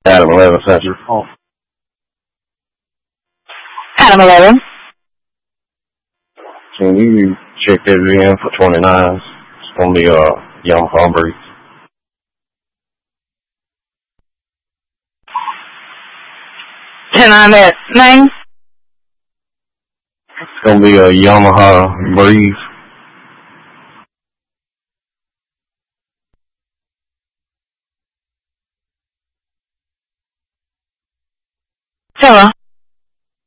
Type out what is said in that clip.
Adam 11 Central. Oh. Adam 11. Can you check that VN for 29? It's going to be a Yamaha Breeze. Can I that name? It's going to be a Yamaha Breeze. Hello.